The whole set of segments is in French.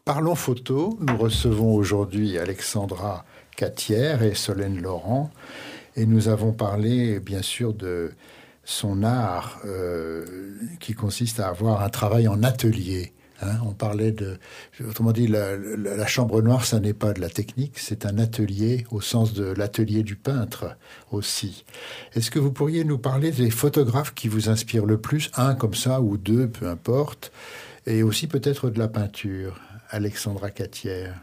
Parlons photo. Nous recevons aujourd'hui Alexandra Catière et Solène Laurent. Et nous avons parlé, bien sûr, de son art qui consiste à avoir un travail en atelier. On parlait autrement dit, la chambre noire, ça n'est pas de la technique, c'est un atelier au sens de l'atelier du peintre aussi. Est-ce que vous pourriez nous parler des photographes qui vous inspirent le plus, un comme ça ou deux, peu importe, et aussi peut-être de la peinture, Alexandra Catière?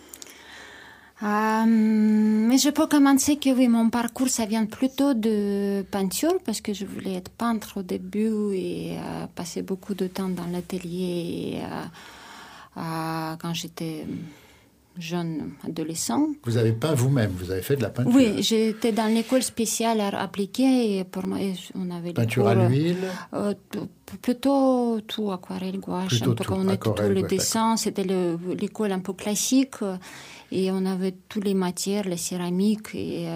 Mais je peux commencer que oui, mon parcours, ça vient plutôt de peinture, parce que je voulais être peintre au début et passer beaucoup de temps dans l'atelier quand j'étais jeune adolescent. Vous avez peint vous-même, vous avez fait de la peinture? Oui, j'étais dans l'école spéciale art appliqué et pour moi, on avait peinture à l'huile? Plutôt tout, aquarelle, gouache. En tout cas, on était tous les dessins. C'était l'école un peu classique. Et on avait toutes les matières, la céramique.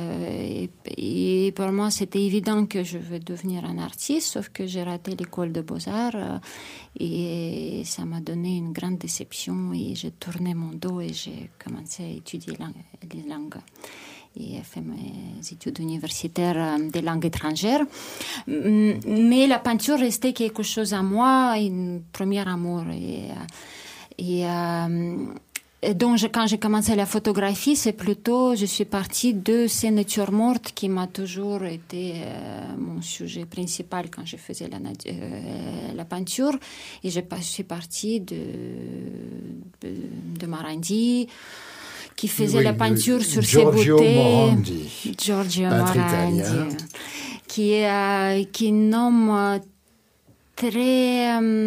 Et pour moi, c'était évident que je vais devenir un artiste, sauf que j'ai raté l'école de beaux-arts. Et ça m'a donné une grande déception. Et j'ai tourné mon dos et j'ai commencé à étudier les langues. Et fait mes études universitaires des langues étrangères. Mais la peinture restait quelque chose à moi, un premier amour. Et donc, quand j'ai commencé la photographie, c'est plutôt, je suis partie de ces natures mortes qui m'a toujours été mon sujet principal quand je faisais la peinture. Et je suis partie de Morandi, qui faisait la peinture sur ses bouteilles. Giorgio Morandi. Qui est un homme très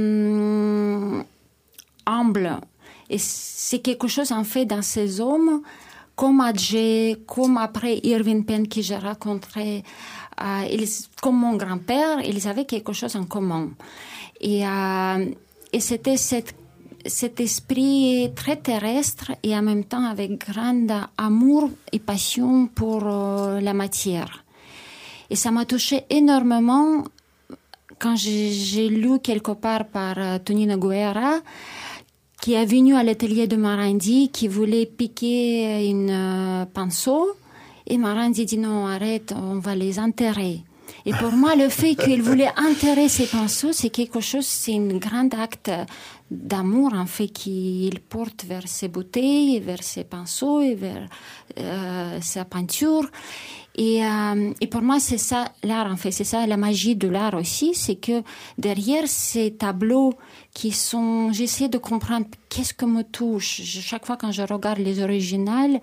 humble. Et c'est quelque chose, en fait, dans ces hommes, comme Adjé, comme après Irving Penn, que j'ai rencontré, comme mon grand-père, ils avaient quelque chose en commun. Et c'était cet esprit très terrestre et en même temps avec grand amour et passion pour la matière. Et ça m'a touché énormément quand j'ai lu quelque part par Tonino Guerra, qui est venu à l'atelier de Morandi, qui voulait piquer une pinceau. Et Morandi dit non, arrête, on va les enterrer. Et pour moi, le fait qu'il voulait enterrer ces pinceaux, c'est quelque chose, c'est un grand acte d'amour, en fait, qu'il porte vers ses bouteilles, vers ses pinceaux et vers sa peinture. Et pour moi, c'est ça l'art, en fait. C'est ça la magie de l'art aussi. C'est que derrière ces tableaux j'essaie de comprendre qu'est-ce que me touche. Chaque fois quand je regarde les originales,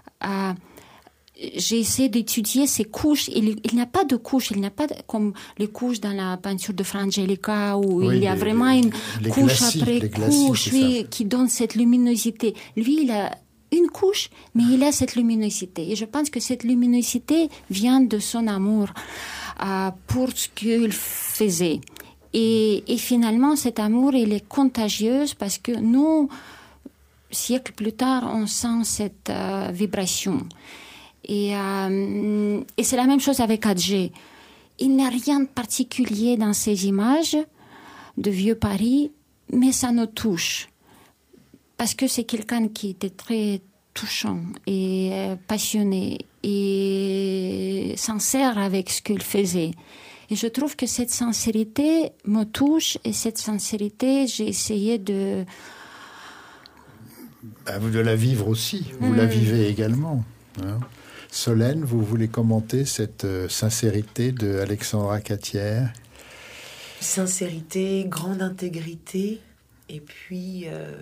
j'essaie d'étudier ces couches. Il n'y a pas de couches. Il n'y a pas comme les couches dans la peinture de Frangelica où il y a vraiment une couche après couche qui donne cette luminosité. Lui, il a une couche, mais il a cette luminosité. Et je pense que cette luminosité vient de son amour pour ce qu'il faisait. Et finalement, cet amour, il est contagieux parce que nous, siècles plus tard, on sent cette vibration. Et c'est la même chose avec Adjé. Il n'y a rien de particulier dans ces images de vieux Paris, mais ça nous touche. Parce que c'est quelqu'un qui était très touchant et passionné et sincère avec ce qu'il faisait. Et je trouve que cette sincérité me touche et cette sincérité, j'ai essayé de la vivre aussi. Vous la vivez également. Hein. Solène, vous voulez commenter cette sincérité de Alexandra Catière? Sincérité, grande intégrité et puis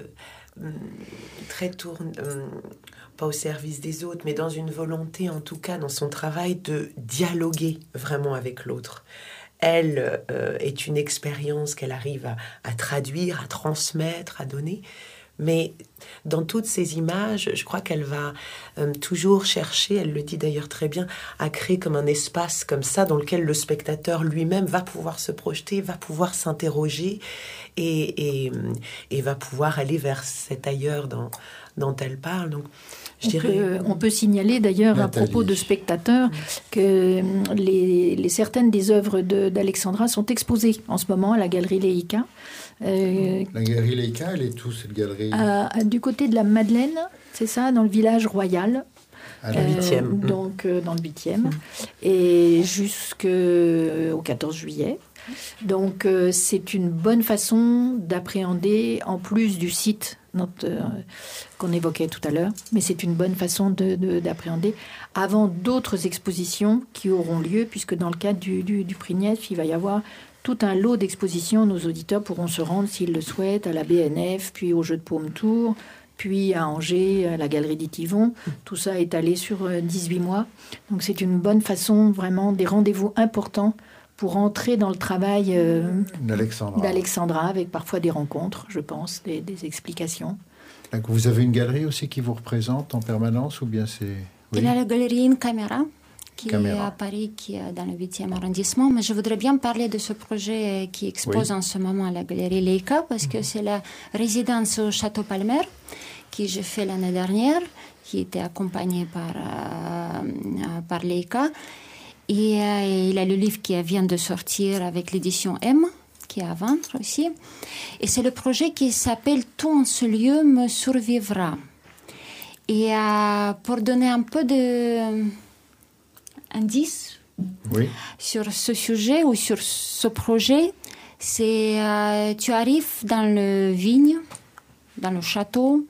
très pas au service des autres, mais dans une volonté, en tout cas dans son travail, de dialoguer vraiment avec l'autre. Elle est une expérience qu'elle arrive à traduire, à transmettre, à donner. Mais dans toutes ces images, je crois qu'elle va toujours chercher, elle le dit d'ailleurs très bien, à créer comme un espace comme ça dans lequel le spectateur lui-même va pouvoir se projeter, va pouvoir s'interroger et va pouvoir aller vers cet ailleurs dont elle parle. Donc, on peut signaler d'ailleurs à propos de spectateurs que certaines des œuvres d'Alexandra sont exposées en ce moment à la galerie Leica. La galerie Leica, elle est où, cette galerie? Du côté de la Madeleine, c'est ça, dans le village royal. À la 8e. Donc, dans le 8e. Et jusqu'au 14 juillet. Donc, c'est une bonne façon d'appréhender, en plus du site qu'on évoquait tout à l'heure, mais c'est une bonne façon d'appréhender avant d'autres expositions qui auront lieu, puisque dans le cadre du prix Niepce, il va y avoir tout un lot d'expositions. Nos auditeurs pourront se rendre, s'ils le souhaitent, à la BNF, puis au Jeu de Paume Tour, puis à Angers, à la Galerie d'Ytivon. Tout ça étalé sur 18 mois. Donc c'est une bonne façon, vraiment, des rendez-vous importants pour entrer dans le travail d'Alexandra, avec parfois des rencontres, je pense, des explications. Vous avez une galerie aussi qui vous représente en permanence, ou bien c'est... Oui. Il y a la galerie In Camera, qui est à Paris, qui est dans le 8e arrondissement. Mais je voudrais bien parler de ce projet qui expose en ce moment à la galerie Leica, parce que c'est la résidence au Château Palmer, que j'ai fait l'année dernière, qui était accompagnée par Leica. Et il a le livre qui vient de sortir avec l'édition M, qui est à vendre aussi. Et c'est le projet qui s'appelle « Tout en ce lieu me survivra ». Et pour donner un peu d'indice sur ce sujet ou sur ce projet, c'est tu arrives dans le vigne, dans le château,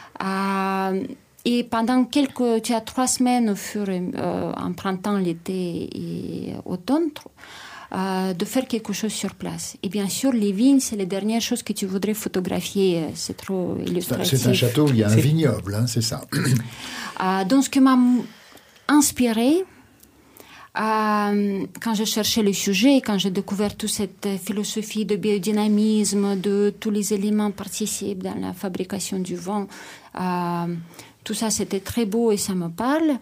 et pendant tu as 3 semaines en printemps, l'été et automne, de faire quelque chose sur place. Et bien sûr, les vignes, c'est les dernières choses que tu voudrais photographier. C'est trop illustratif. C'est un château où il y a un vignoble, hein, c'est ça. Donc, ce qui m'a inspiré, quand je cherchais le sujet, quand j'ai découvert toute cette philosophie de biodynamisme, de tous les éléments participent dans la fabrication du vin, tout ça, c'était très beau et ça me parle.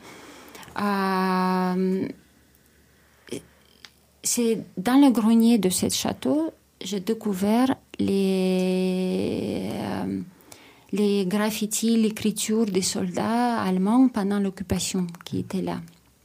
C'est dans le grenier de ce château, j'ai découvert les graffitis, l'écriture des soldats allemands pendant l'occupation qui étaient là.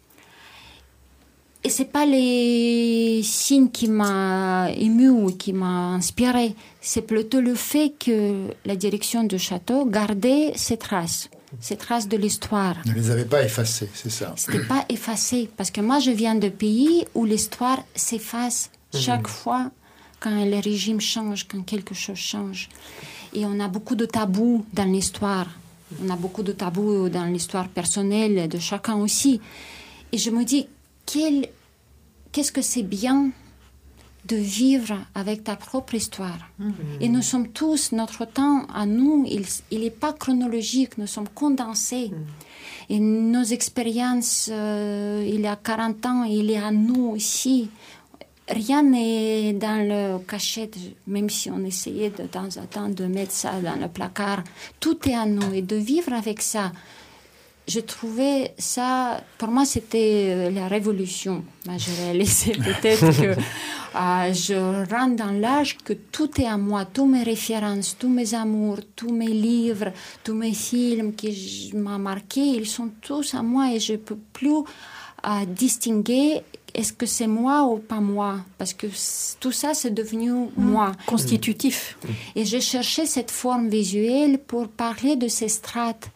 Et c'est pas les signes qui m'ont ému ou qui m'ont inspiré, c'est plutôt le fait que la direction du château gardait ces traces de l'histoire. Ne les avait pas effacées, c'est ça. C'était pas effacé, parce que moi je viens de pays où l'histoire s'efface chaque fois quand le régime change, quand quelque chose change. Et on a beaucoup de tabous dans l'histoire. On a beaucoup de tabous dans l'histoire personnelle de chacun aussi. Et je me dis, qu'est-ce que c'est bien de vivre avec ta propre histoire. Et nous sommes tous, notre temps à nous, il n'est pas chronologique, nous sommes condensés. Et nos expériences, il y a 40 ans, il y a nous aussi. Rien n'est dans le cachette, même si on essayait de temps en temps de mettre ça dans le placard. Tout est à nous, et de vivre avec ça. Je trouvais ça, pour moi, c'était la révolution. Je réalisais peut-être que je rentre dans l'âge que tout est à moi, toutes mes références, tous mes amours, tous mes livres, tous mes films qui m'ont marqué, ils sont tous à moi et je ne peux plus distinguer est-ce que c'est moi ou pas moi, parce que tout ça, c'est devenu moi. Constitutif. Et j'ai cherché cette forme visuelle pour parler de ces strates.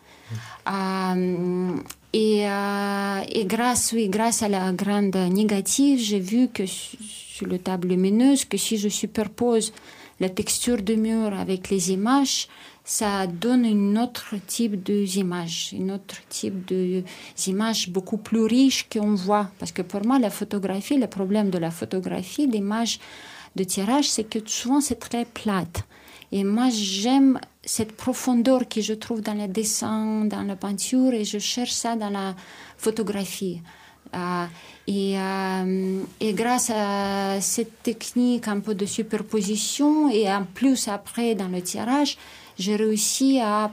Et grâce à la grande négative, j'ai vu que sur le table lumineuse, que si je superpose la texture du mur avec les images, ça donne un autre type d'images, beaucoup plus riches qu'on voit. Parce que pour moi, la photographie, le problème de la photographie, l'image de tirage, c'est que souvent c'est très plate. Et moi, j'aime cette profondeur que je trouve dans le dessin, dans la peinture, et je cherche ça dans la photographie. Et grâce à cette technique un peu de superposition, et en plus après dans le tirage, j'ai réussi à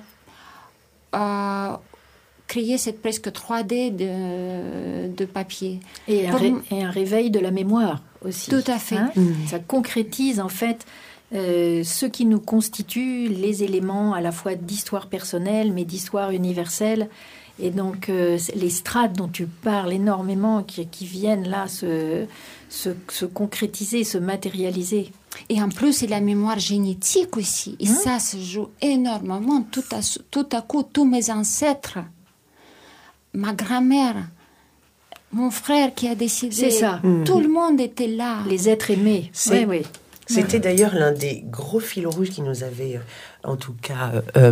créer cette presque 3D de papier. Et un réveil de la mémoire aussi. Tout à fait. Ça concrétise en fait ce qui nous constitue, les éléments à la fois d'histoire personnelle mais d'histoire universelle. Et donc, les strates dont tu parles énormément, qui viennent là se concrétiser, se matérialiser. Et en plus, c'est la mémoire génétique aussi. Et ça se joue énormément. Tout à coup, tous mes ancêtres, ma grand-mère, mon frère qui a décidé. C'est ça. Tout le monde était là. Les êtres aimés. Oui. C'était d'ailleurs l'un des gros fils rouges qui nous avait, en tout cas,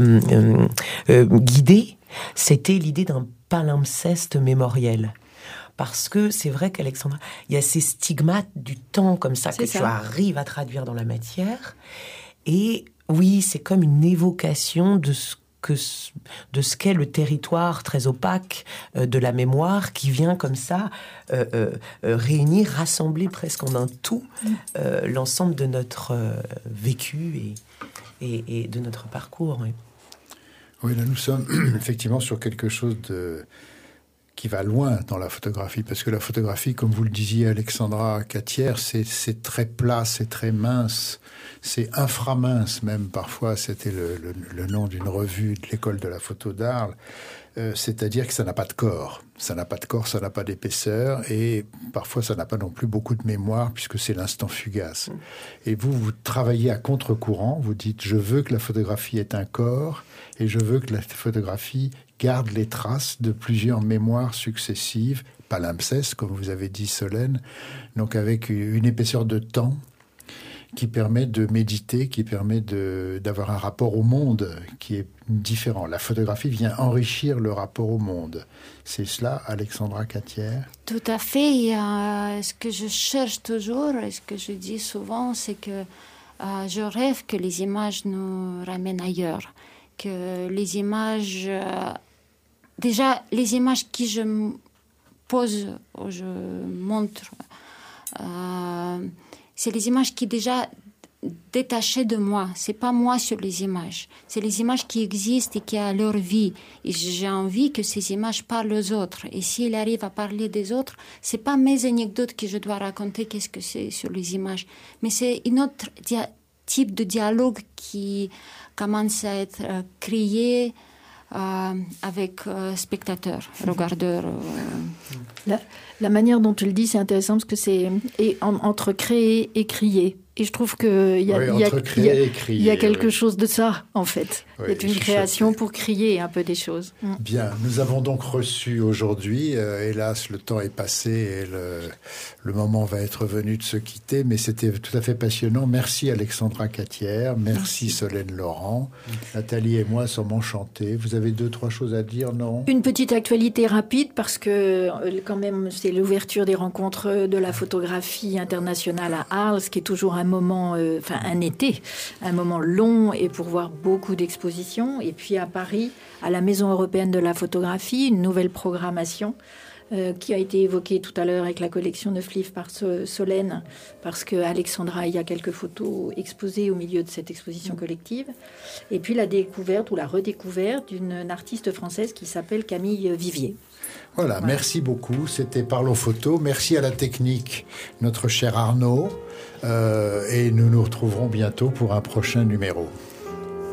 guidés. C'était l'idée d'un palimpseste mémoriel. Parce que c'est vrai qu'Alexandra, il y a ces stigmates du temps comme ça que tu arrives à traduire dans la matière. Et oui, c'est comme une évocation de ce qu'est le territoire très opaque de la mémoire qui vient comme ça réunir, rassembler presque en un tout l'ensemble de notre vécu et de notre parcours. Oui. Oui, là nous sommes effectivement sur quelque chose qui va loin dans la photographie, parce que la photographie, comme vous le disiez Alexandra Catière, c'est très plat, c'est très mince, c'est inframince même parfois, c'était le nom d'une revue de l'école de la photo d'Arles, c'est-à-dire que ça n'a pas de corps. Ça n'a pas de corps, ça n'a pas d'épaisseur, et parfois ça n'a pas non plus beaucoup de mémoire, puisque c'est l'instant fugace. Et vous travaillez à contre-courant, vous dites « je veux que la photographie ait un corps, et je veux que la photographie garde les traces de plusieurs mémoires successives, palimpsestes, comme vous avez dit Solène, donc avec une épaisseur de temps qui permet de méditer, qui permet d'avoir un rapport au monde qui est différent. La photographie vient enrichir le rapport au monde. C'est cela, Alexandra Catière? Tout à fait. Ce que je cherche toujours, et ce que je dis souvent, c'est que je rêve que les images nous ramènent ailleurs. Que les images... déjà, les images que je pose, ou je montre... c'est les images qui déjà détachées de moi. C'est pas moi sur les images. C'est les images qui existent et qui ont leur vie. Et j'ai envie que ces images parlent aux autres. Et s'ils arrivent à parler des autres, c'est pas mes anecdotes que je dois raconter, qu'est-ce que c'est sur les images. Mais c'est un autre type de dialogue qui commence à être créé avec spectateurs, regardeurs. La manière dont tu le dis, c'est intéressant parce que c'est entre créer et crier. Et je trouve qu'il y a quelque chose de ça, en fait. Oui, c'est une création pour crier un peu des choses. Bien, nous avons donc reçu aujourd'hui, hélas, le temps est passé et le moment va être venu de se quitter, mais c'était tout à fait passionnant. Merci Alexandra Catière, merci Solène Laurent. Nathalie et moi sommes enchantés. Vous avez 2-3 choses à dire, non? Une petite actualité rapide, parce que quand même, c'est l'ouverture des rencontres de la photographie internationale à Arles, qui est toujours un moment, un été, un moment long et pour voir beaucoup d'expositions. Et puis à Paris, à la Maison européenne de la photographie, une nouvelle programmation qui a été évoquée tout à l'heure avec la collection de livres par Solène, parce que Alexandra, il y a quelques photos exposées au milieu de cette exposition collective. Et puis la découverte ou la redécouverte d'une artiste française qui s'appelle Camille Vivier. Voilà, merci beaucoup. C'était Parlons Photo. Merci à la technique, notre cher Arnaud. Et nous nous retrouverons bientôt pour un prochain numéro.